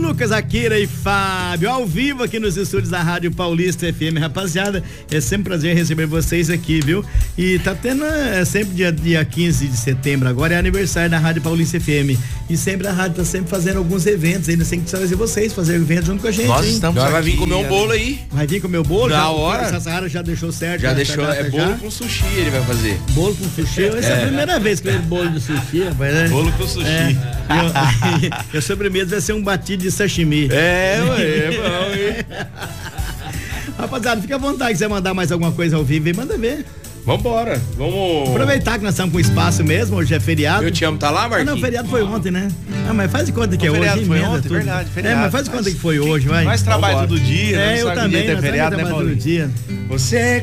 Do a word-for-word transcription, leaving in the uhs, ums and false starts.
Lucas, Akira e Fábio, ao vivo aqui nos estúdios da Rádio Paulista F M, rapaziada. É sempre um prazer receber vocês aqui, viu? E tá tendo, é sempre dia, dia quinze de setembro, agora é aniversário da Rádio Paulista F M. E sempre a rádio tá sempre fazendo alguns eventos, ainda tem que trazer vocês, fazer evento junto com a gente. Nós hein? estamos Agora vai aqui, vir comer um bolo aí. Vai vir comer o bolo? Da já, hora. Essa Sara já deixou certo. Já essa deixou, data é bolo já. com sushi ele vai fazer. Bolo com sushi? Essa é, é a primeira vez que eu vejo bolo de sushi, rapaz, né? Bolo com sushi. É, e a sobremesa vai ser um batido de sashimi. É, ué, é bom, hein? Rapaziada, fica à vontade, se você mandar mais alguma coisa ao vivo aí, manda ver. Vambora, vamos... Aproveitar que nós estamos com espaço mesmo, hoje é feriado. Eu te amo, tá lá, Ah, Marquinhos? não, feriado foi ontem, né? Ah, mas faz de conta que O é feriado hoje, foi emenda ontem, tudo. verdade, feriado. É, mas faz de conta Mas que foi hoje, vai. Nós trabalhamos Vambora. todo dia, É, né? eu Não sabe também, que dia nós é feriado, né, trabalhamos todo Paulinho? dia. Você